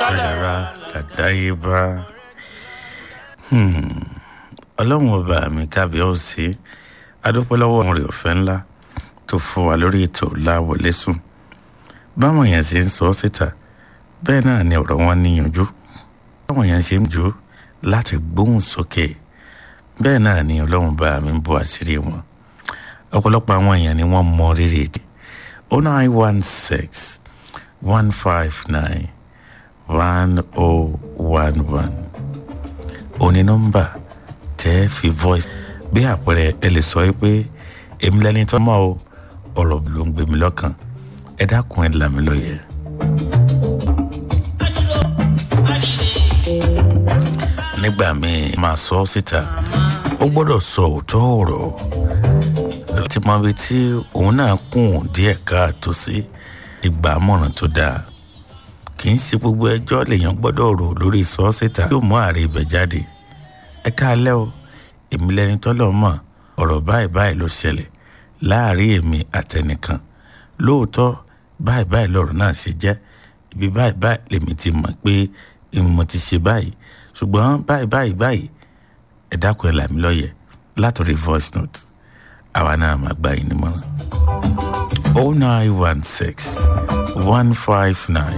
kádàrá làdáyébá. Ọlọ́run ọba mi kábíyèsí adúpẹ́ lọ́wọ́ rẹ̀ ọ̀fẹ́ ńlá tó fún wa lórí ètò Láwọlé Sùn. Báwọn èèyàn ṣe ń sọ síta bẹ́ẹ̀ náà ni ọ̀rọ̀ wọn níyànjú. Báwọn èèyàn ṣe ń jù láti gbóhùn sókè bẹ́ẹ̀ náà ni Ọlọ́run bá mi ń bọ́ àṣírí wọn. Ọ̀pọ̀lọpọ̀ àwọn èèyàn ni wọ́n mọ rírì èdè. 0916 159 1011 òní nọ́mbà tẹ́ fi voice bí àpẹẹrẹ ẹ lè sọ pé èmi lẹni tó mọ̀ o ọ̀rọ̀ ló ń gbé mi lọ́kàn ẹ dákun ẹ là mí lóye. Nígbà míì máa sọ síta ó gbọ́dọ̀ sọ òótọ́ ọ̀rọ̀ láti mọ ibi tí òun náà kùn díẹ̀ káàtó sí ìgbà mọ̀ràn tó dáa. Kì í ṣe gbogbo ẹjọ́ lèèyàn gbọ́dọ̀ rò lórí sọ síta yóò mú ààrẹ ibẹ̀ jáde. Ẹ káalẹ́ o èmi lẹni tọ́lọ̀ mọ̀ ọ̀rọ̀ báyìí ló ṣẹlẹ̀ láàrin èmi àtẹnìkan lóòótọ́ báyìí lọ̀rọ̀ náà ṣe jẹ́ ibi báyìí lèmi ti mọ̀ pé mo ti ṣe báyìí ṣùgbọ́n báyìí ẹ dákun ẹ là mí lóye látòrí voice note àwa náà máa gbà yín nímọ̀ràn. 0916 159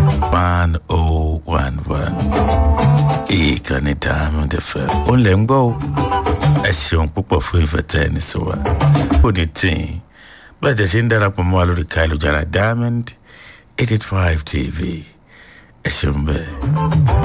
1011 ìkànnì Diamond FM ó lè ń gbọ́ o ẹ ṣeun púpọ̀ fún ìfẹ́ tẹ́ ẹni sí wa ó ní tíì bẹ́ẹ̀ tẹ̀ ṣe ń darapọ̀ mọ́ wa lórí káyélujára Diamond 885 TV ẹ ṣeun bẹ́ẹ̀.